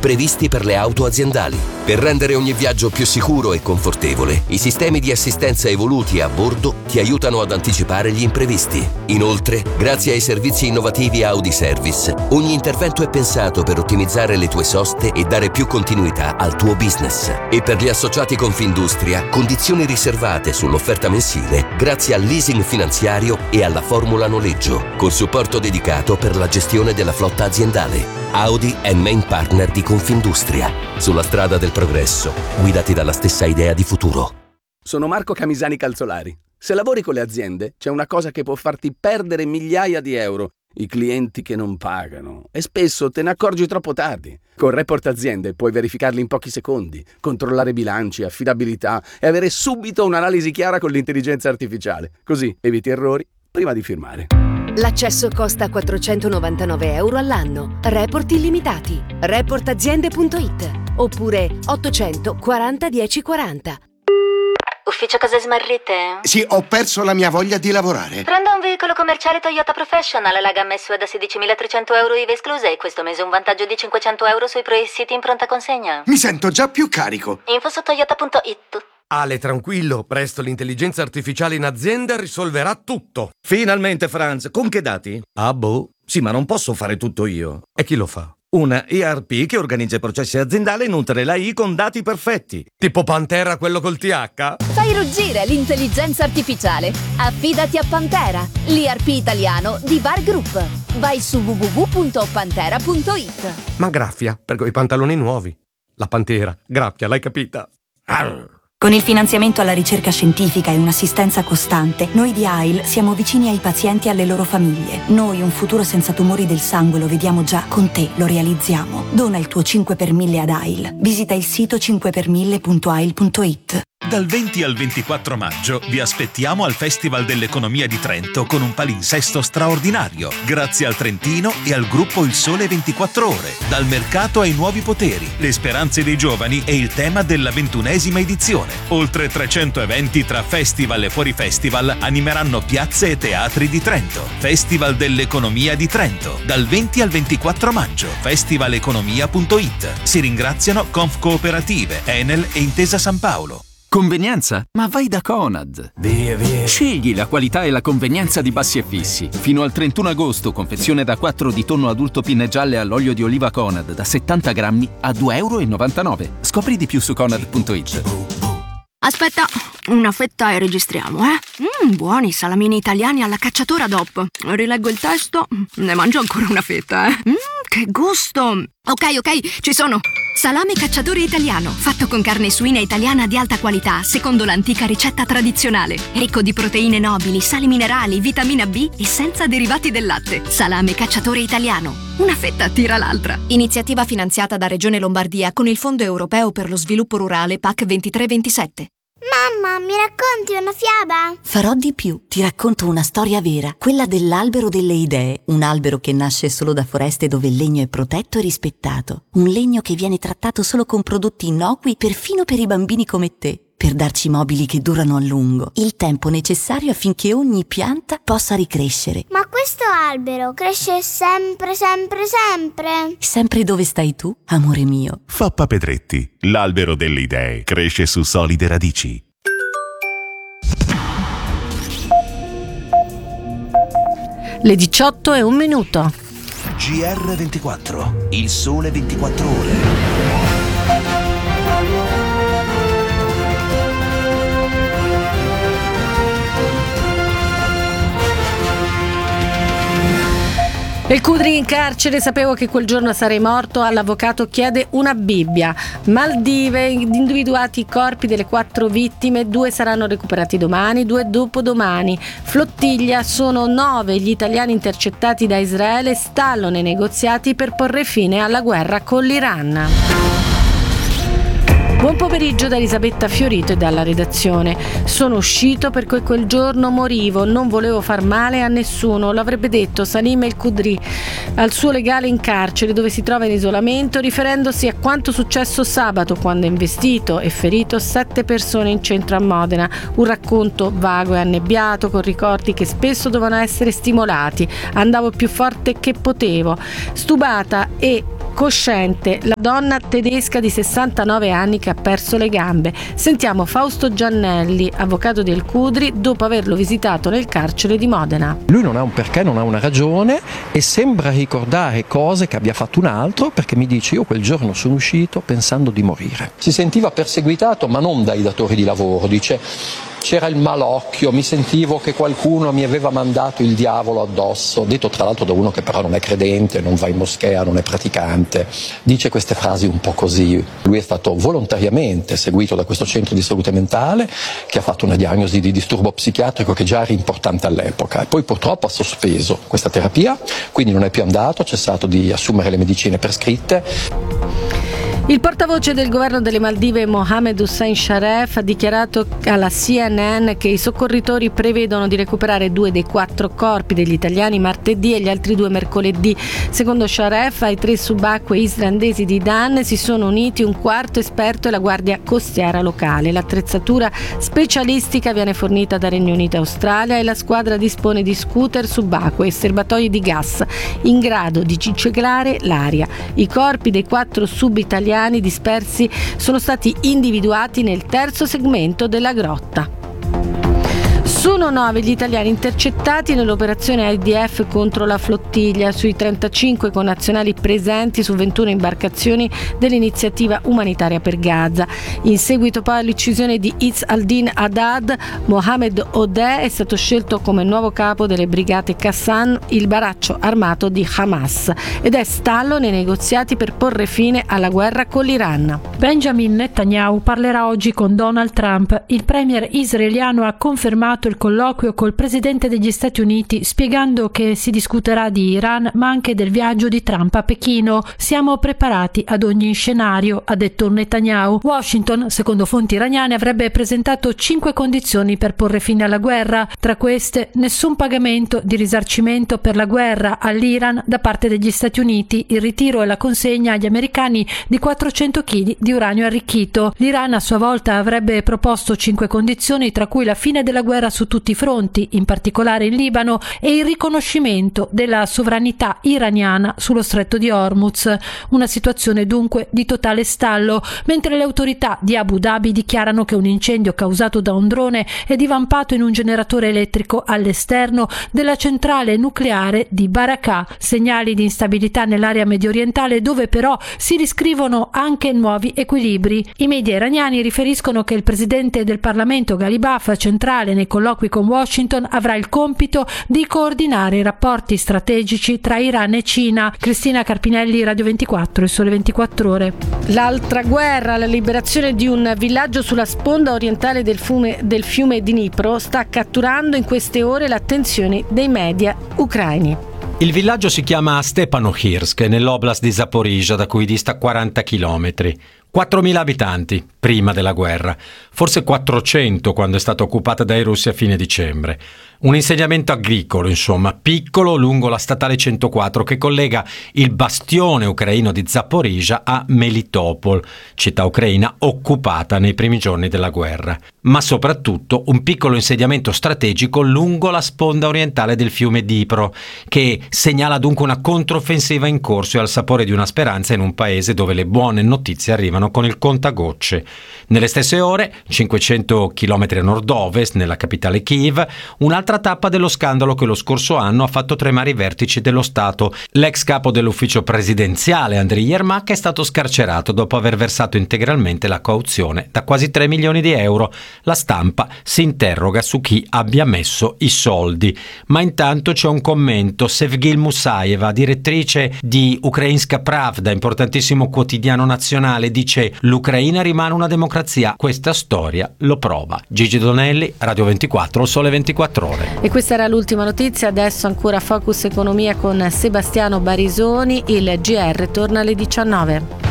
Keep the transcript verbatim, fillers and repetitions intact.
previsti per le auto aziendali. Per rendere ogni viaggio più sicuro e confortevole, i sistemi di assistenza evoluti a bordo ti aiutano ad anticipare gli imprevisti. Inoltre, grazie ai servizi innovativi Audi Service, ogni intervento è pensato per ottimizzare le tue soste e dare più continuità al tuo business. E per gli associati Confindustria, condizioni riservate sull'offerta mensile grazie al leasing finanziario e alla formula noleggio, con supporto dedicato per la gestione della flotta aziendale. Audi è main partner di Confindustria. Sulla strada del progresso, guidati dalla stessa idea di futuro. Sono Marco Camisani Calzolari. Se lavori con le aziende, c'è una cosa che può farti perdere migliaia di euro: i clienti che non pagano. E spesso te ne accorgi troppo tardi. Con Report Aziende puoi verificarli in pochi secondi, controllare bilanci, affidabilità e avere subito un'analisi chiara con l'intelligenza artificiale. Così eviti errori prima di firmare. L'accesso costa quattrocentonovantanove euro all'anno. Report illimitati. report aziende punto it oppure ottocento quaranta dieci quaranta. Ufficio cose smarrite? Sì, ho perso la mia voglia di lavorare. Prendo un veicolo commerciale Toyota Professional, la gamma S U V da sedicimilatrecento euro I V A esclusa e questo mese un vantaggio di cinquecento euro sui pre-siti in pronta consegna. Mi sento già più carico. Info su toyota punto it. Ale, tranquillo, presto l'intelligenza artificiale in azienda risolverà tutto. Finalmente, Franz, con che dati? Ah, boh. Sì, ma non posso fare tutto io. E chi lo fa? Una E R P che organizza i processi aziendali e nutre l'A I con dati perfetti. Tipo Pantera, quello col T H? Fai ruggire l'intelligenza artificiale. Affidati a Pantera, l'I R P italiano di Bar Group. Vai su w w w punto pantera punto it. Ma graffia, per quei pantaloni nuovi. La Pantera, graffia, l'hai capita? Arr. Con il finanziamento alla ricerca scientifica e un'assistenza costante, noi di A I L siamo vicini ai pazienti e alle loro famiglie. Noi un futuro senza tumori del sangue lo vediamo già, con te lo realizziamo. Dona il tuo cinque per mille ad A I L. Visita il sito cinque per mille punto a i l punto it. Dal venti al ventiquattro maggio vi aspettiamo al Festival dell'Economia di Trento con un palinsesto straordinario, grazie al Trentino e al gruppo Il Sole ventiquattro Ore. Dal mercato ai nuovi poteri, le speranze dei giovani e il tema della ventunesima edizione. Oltre trecento eventi tra festival e fuori festival animeranno piazze e teatri di Trento. Festival dell'Economia di Trento, dal venti al ventiquattro maggio, festival economia punto it. Si ringraziano Conf Cooperative, Enel e Intesa San Paolo. Convenienza? Ma vai da Conad! Via, via. Scegli la qualità e la convenienza di Bassi e Fissi. Fino al trentuno agosto, confezione da quattro di tonno adulto pinne gialle all'olio di oliva Conad da settanta grammi a due virgola novantanove euro. Scopri di più su conad punto it. Aspetta, una fetta e registriamo, eh? Mmm, buoni salamini italiani alla cacciatora D O P. Rileggo il testo, ne mangio ancora una fetta, eh? Mmm, che gusto! Ok, ok, ci sono! Salame cacciatore italiano, fatto con carne suina italiana di alta qualità, secondo l'antica ricetta tradizionale. Ricco di proteine nobili, sali minerali, vitamina B e senza derivati del latte. Salame cacciatore italiano. Una fetta tira l'altra. Iniziativa finanziata da Regione Lombardia con il Fondo Europeo per lo Sviluppo Rurale P A C ventitré ventisette. Mamma, mi racconti una fiaba? Farò di più, ti racconto una storia vera, quella dell'albero delle idee, un albero che nasce solo da foreste dove il legno è protetto e rispettato, un legno che viene trattato solo con prodotti innocui perfino per i bambini come te, per darci mobili che durano a lungo, il tempo necessario affinché ogni pianta possa ricrescere. Ma questo albero cresce sempre, sempre, sempre? Sempre dove stai tu, amore mio. Fappa Pedretti, l'albero delle idee, cresce su solide radici. Le diciotto e un minuto. G R ventiquattro, il sole ventiquattro ore. El Khudri in carcere, sapevo che quel giorno sarei morto, all'avvocato chiede una Bibbia. Maldive, individuati i corpi delle quattro vittime, due saranno recuperati domani, due dopodomani. Flottiglia, sono nove gli italiani intercettati da Israele, stallo nei negoziati per porre fine alla guerra con l'Iran. Buon pomeriggio da Elisabetta Fiorito e dalla redazione. Sono uscito perché quel giorno morivo, non volevo far male a nessuno, l'avrebbe detto Salim El Khudri al suo legale in carcere dove si trova in isolamento, riferendosi a quanto successo sabato quando ha investito e ferito sette persone in centro a Modena. Un racconto vago e annebbiato con ricordi che spesso dovevano essere stimolati. Andavo più forte che potevo. Stubata e cosciente la donna tedesca di sessantanove anni che ha perso le gambe. Sentiamo Fausto Giannelli, avvocato del Cudri, dopo averlo visitato nel carcere di Modena. Lui non ha un perché, non ha una ragione e sembra ricordare cose che abbia fatto un altro, perché mi dice: io quel giorno sono uscito pensando di morire. Si sentiva perseguitato, ma non dai datori di lavoro, dice: c'era il malocchio, mi sentivo che qualcuno mi aveva mandato il diavolo addosso, detto tra l'altro da uno che però non è credente, non va in moschea, non è praticante. Dice queste frasi un po' così. Lui è stato volontariamente seguito da questo centro di salute mentale che ha fatto una diagnosi di disturbo psichiatrico che già era importante all'epoca e poi purtroppo ha sospeso questa terapia, quindi non è più andato, ha cessato di assumere le medicine prescritte. Il portavoce del governo delle Maldive, Mohamed Hussein Sharef, ha dichiarato alla C N N che i soccorritori prevedono di recuperare due dei quattro corpi degli italiani martedì e gli altri due mercoledì. Secondo Sharef, ai tre subacquei islandesi di Dan si sono uniti un quarto esperto e la guardia costiera locale. L'attrezzatura specialistica viene fornita da Regno Unito e Australia e la squadra dispone di scooter subacquei e serbatoi di gas in grado di ciclare l'aria. I corpi dei quattro sub-italiani dispersi sono stati individuati nel terzo segmento della grotta. Sono nove gli italiani intercettati nell'operazione I D F contro la flottiglia. Sui trentacinque connazionali presenti su ventuno imbarcazioni dell'iniziativa umanitaria per Gaza. In seguito poi all'uccisione di Izz al-Din Haddad, Mohamed Odeh è stato scelto come nuovo capo delle brigate Qassam, il braccio armato di Hamas, ed è stallo nei negoziati per porre fine alla guerra con l'Iran. Benjamin Netanyahu parlerà oggi con Donald Trump. Il premier israeliano ha confermato il colloquio col presidente degli Stati Uniti, spiegando che si discuterà di Iran ma anche del viaggio di Trump a Pechino. Siamo preparati ad ogni scenario, ha detto Netanyahu. Washington, secondo fonti iraniane, avrebbe presentato cinque condizioni per porre fine alla guerra. Tra queste, nessun pagamento di risarcimento per la guerra all'Iran da parte degli Stati Uniti, il ritiro e la consegna agli americani di quattrocento chili di uranio arricchito. L'Iran a sua volta avrebbe proposto cinque condizioni, tra cui la fine della guerra su tutti i fronti, in particolare in Libano, e il riconoscimento della sovranità iraniana sullo stretto di Hormuz. Una situazione dunque di totale stallo, mentre le autorità di Abu Dhabi dichiarano che un incendio causato da un drone è divampato in un generatore elettrico all'esterno della centrale nucleare di Barakah. Segnali di instabilità nell'area mediorientale, dove però si riscrivono anche nuovi equilibri. I media iraniani riferiscono che il presidente del Parlamento Ghalibaf, centrale nei colloqui con Washington, avrà il compito di coordinare i rapporti strategici tra Iran e Cina. Cristina Carpinelli, Radio ventiquattro, Il Sole ventiquattro Ore. L'altra guerra, la liberazione di un villaggio sulla sponda orientale del fiume, del fiume Dnipro, sta catturando in queste ore l'attenzione dei media ucraini. Il villaggio si chiama Stepanohirsk, nell'oblast di Zaporizhzhia, da cui dista quaranta chilometri. quattromila abitanti prima della guerra, forse quattrocento quando è stata occupata dai russi a fine dicembre. Un insediamento agricolo, insomma, piccolo lungo la statale centoquattro che collega il bastione ucraino di Zaporizhzhia a Melitopol, città ucraina occupata nei primi giorni della guerra. Ma soprattutto un piccolo insediamento strategico lungo la sponda orientale del fiume Dnipro, che segnala dunque una controffensiva in corso e al sapore di una speranza in un paese dove le buone notizie arrivano con il contagocce. Nelle stesse ore, cinquecento chilometri a nord-ovest, nella capitale Kiev, un'altra tappa dello scandalo che lo scorso anno ha fatto tremare i vertici dello Stato. L'ex capo dell'ufficio presidenziale, Andriy Yermak, è stato scarcerato dopo aver versato integralmente la cauzione da quasi tre milioni di euro. La stampa si interroga su chi abbia messo i soldi. Ma intanto c'è un commento. Sevgil Musaeva, direttrice di Ukrainska Pravda, importantissimo quotidiano nazionale, dice: l'Ucraina rimane una democrazia. Questa storia lo prova. Gigi Donelli, Radio ventiquattro, Sole ventiquattro Ore. E questa era l'ultima notizia, adesso ancora Focus Economia con Sebastiano Barisoni, il G R torna alle diciannove.